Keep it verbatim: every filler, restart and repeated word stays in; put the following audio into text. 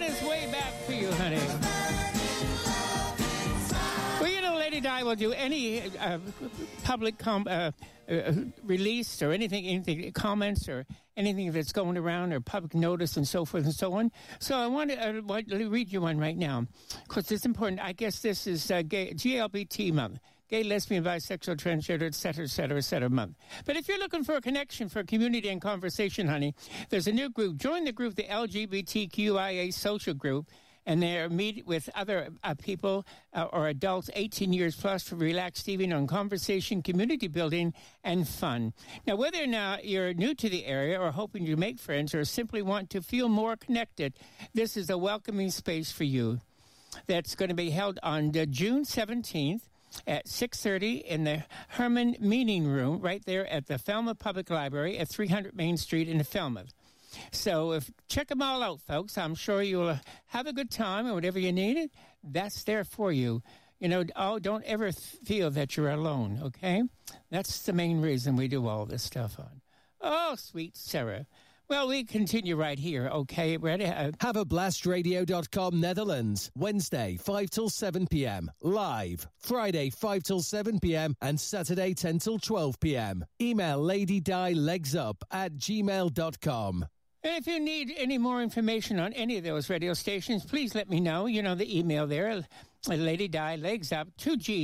this way back for you, honey. Well, you know, Lady Di will do any uh, public com- uh, uh, release or anything, anything, comments or anything that's going around or public notice and so forth and so on. So I want to, uh, want to read you one right now because it's important. I guess this is uh, gay, G L B T month. Gay, lesbian, bisexual, transgender, et cetera, et cetera, et cetera month. But if you're looking for a connection, for community and conversation, honey, there's a new group. Join the group, the L G B T Q I A social group, and they meet with other uh, people uh, or adults eighteen years plus for relaxed evening on conversation, community building, and fun. Now, whether or not you're new to the area or hoping to make friends or simply want to feel more connected, this is a welcoming space for you. That's going to be held on uh, June seventeenth. At six thirty in the Herman Meeting Room, right there at the Falmouth Public Library at three hundred Main Street in Falmouth. So if, check them all out, folks. I'm sure you'll have a good time, and whatever you need, that's there for you. You know, oh, don't ever feel that you're alone, okay? That's the main reason we do all this stuff on. Oh, sweet Sarah. Well, we continue right here, okay? Ready? Uh, have a blast radio dot com Netherlands. Wednesday, five till seven p.m. Live. Friday, five till seven p.m. and Saturday, ten till twelve p.m. Email ladydilegsup at gmail dot com. And if you need any more information on any of those radio stations, please let me know. You know the email there, ladydilegsup, two G's.